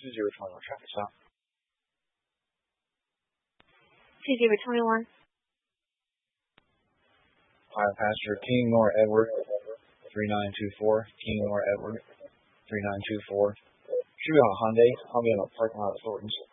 2021 traffic stop. 2021. Pilot passenger King Nor Edward 3924. King Nor Edward 3924. 需要 Hyundai 旁边的 parking lot 的 Thornton's